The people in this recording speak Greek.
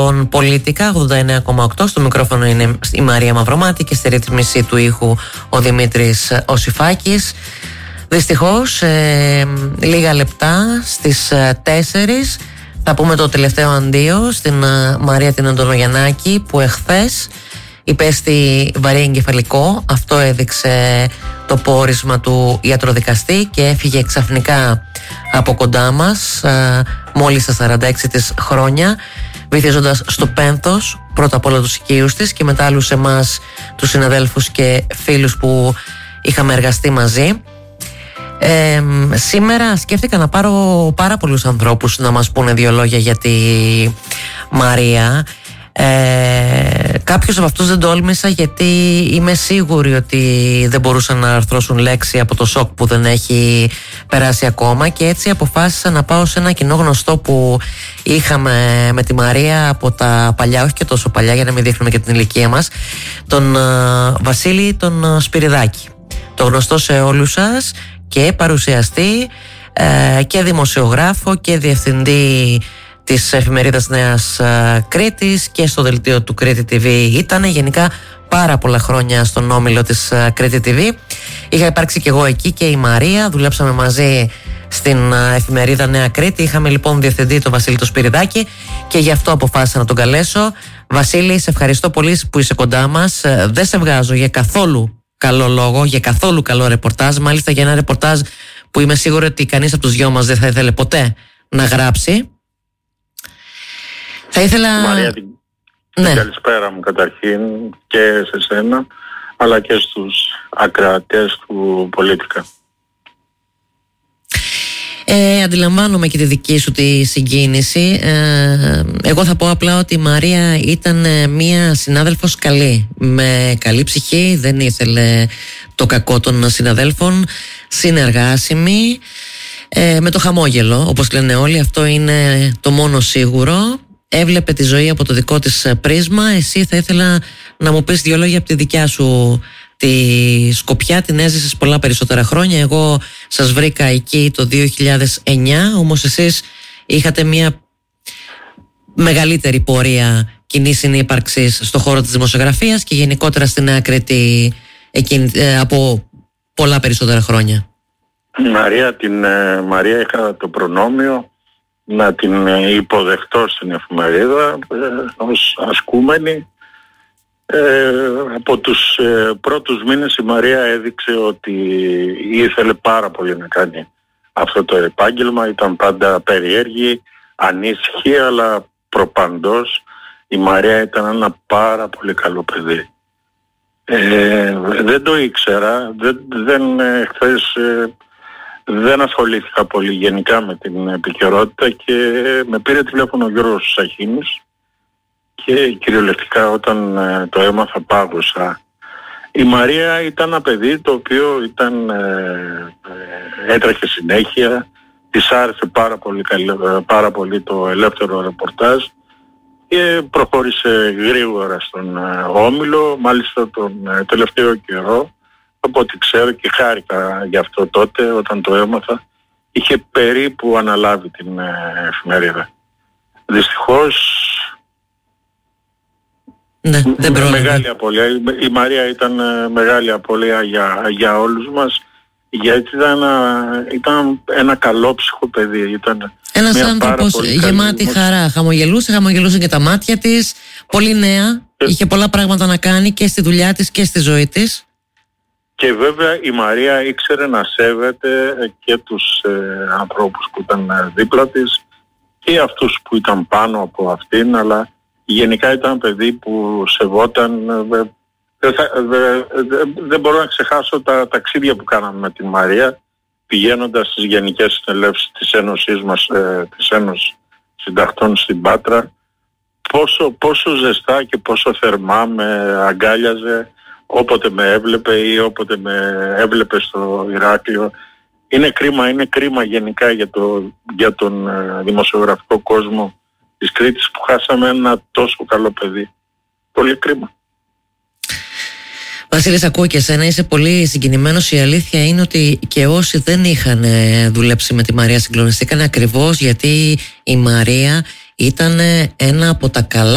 τον Πολίτικα 89,8. Στο μικρόφωνο είναι η Μαρία Μαυρομάτη και στη ρύθμιση του ήχου ο Δημήτρης Οσιφάκης. Δυστυχώς λίγα λεπτά στις 4 θα πούμε το τελευταίο αντίο στην Μαρία την Αντωνογιαννάκη, που εχθές υπέστη βαρύ εγκεφαλικό. Αυτό έδειξε το πόρισμα του ιατροδικαστή και έφυγε ξαφνικά από κοντά μας μόλις στα 46 της χρόνια, βυθίζοντας στο πένθος πρώτα απ' όλα τους οικείους της και μετά άλλους εμάς τους συναδέλφους και φίλους που είχαμε εργαστεί μαζί. Σήμερα σκέφτηκα να πάρω πάρα πολλούς ανθρώπους να μας πούνε δύο λόγια για τη Μαρία. Κάποιους από αυτούς δεν τόλμησα, γιατί είμαι σίγουρη ότι δεν μπορούσαν να αρθρώσουν λέξη από το σοκ που δεν έχει περάσει ακόμα, και έτσι αποφάσισα να πάω σε ένα κοινό γνωστό που είχαμε με τη Μαρία από τα παλιά, όχι και τόσο παλιά για να μην δείχνουμε και την ηλικία μας, τον Βασίλη τον Σπυριδάκη, το γνωστό σε όλους σας και παρουσιαστή και δημοσιογράφο και διευθυντή της εφημερίδας Νέας Κρήτης και στο δελτίο του Κρήτη TV ήταν, γενικά πάρα πολλά χρόνια στον όμιλο της Κρήτη TV. Είχα υπάρξει και εγώ εκεί και η Μαρία, δουλέψαμε μαζί στην εφημερίδα Νέα Κρήτη. Είχαμε λοιπόν διευθυντή τον Βασίλη το Σπυριδάκη και γι' αυτό αποφάσισα να τον καλέσω. Βασίλη, σε ευχαριστώ πολύ που είσαι κοντά μας. Δεν σε βγάζω για καθόλου καλό λόγο, για καθόλου καλό ρεπορτάζ, μάλιστα για ένα ρεπορτάζ που είμαι σίγουρη ότι κανείς από τους δυο μας δεν θα ήθελε ποτέ να γράψει. Θα ήθελα... Μαρία, την καλησπέρα μου καταρχήν και σε σένα, αλλά και στους ακροατές του Πολίτικα. Αντιλαμβάνομαι και τη δική σου τη συγκίνηση. Εγώ θα πω απλά ότι η Μαρία ήταν μία συνάδελφος καλή, με καλή ψυχή, δεν ήθελε το κακό των συναδέλφων, συνεργάσιμη, με το χαμόγελο, όπως λένε όλοι, αυτό είναι το μόνο σίγουρο. Έβλεπε τη ζωή από το δικό της πρίσμα. Εσύ θα ήθελα να μου πεις δύο λόγια από τη δικιά σου τη σκοπιά. Την έζησες πολλά περισσότερα χρόνια. Εγώ σας βρήκα εκεί το 2009, όμως εσείς είχατε μια μεγαλύτερη πορεία κοινή συνύπαρξης στον χώρο της δημοσιογραφίας και γενικότερα στη Νέα Κρήτη από πολλά περισσότερα χρόνια. Μαρία είχα το προνόμιο να την υποδεχτώ στην εφημερίδα ως ασκούμενη. Από τους πρώτους μήνες η Μαρία έδειξε ότι ήθελε πάρα πολύ να κάνει αυτό το επάγγελμα. Ήταν πάντα περίεργη, ανήσυχη, αλλά προπαντός η Μαρία ήταν ένα πάρα πολύ καλό παιδί. Δεν το ήξερα, χθες δεν ασχολήθηκα πολύ γενικά με την επικαιρότητα και με πήρε τηλέφωνο ο Γιώργος Σαχίνης και κυριολεκτικά όταν το έμαθα πάγωσα. Η Μαρία ήταν ένα παιδί το οποίο έτρεχε συνέχεια, της άρεσε πάρα πολύ το ελεύθερο ρεπορτάζ και προχώρησε γρήγορα στον όμιλο, μάλιστα τον τελευταίο καιρό. Από ό,τι ξέρω και χάρηκα γι' αυτό τότε όταν το έμαθα, είχε περίπου αναλάβει την εφημερίδα. Δυστυχώς δεν μεγάλη απώλεια. Η Μαρία ήταν μεγάλη απώλεια για όλους μας, γιατί ήταν ένα καλόψυχο παιδί. Ήταν ένας άνθρωπος γεμάτη χαρά. Χαμογελούσε και τα μάτια της, πολύ νέα, είχε πολλά πράγματα να κάνει και στη δουλειά της και στη ζωή της. Και βέβαια η Μαρία ήξερε να σέβεται και τους ανθρώπους που ήταν δίπλα της και αυτούς που ήταν πάνω από αυτήν, αλλά γενικά ήταν παιδί που σεβόταν. Δεν μπορώ να ξεχάσω τα ταξίδια που κάναμε με την Μαρία, πηγαίνοντας στις γενικές συνελεύσεις της Ένωσης μας, της Ένωσης Συντακτών στην Πάτρα. Πόσο ζεστά και πόσο θερμά με αγκάλιαζε όποτε με έβλεπε ή όποτε με έβλεπε στο Ηράκλειο. Είναι κρίμα γενικά για τον δημοσιογραφικό κόσμο της Κρήτης που χάσαμε ένα τόσο καλό παιδί. Πολύ κρίμα. Βασίλη, ακούω και εσένα, είσαι πολύ συγκινημένος. Η αλήθεια είναι ότι και όσοι δεν είχαν δουλέψει με τη Μαρία συγκλονιστήκαν ακριβώς γιατί η Μαρία ήταν ένα από τα καλά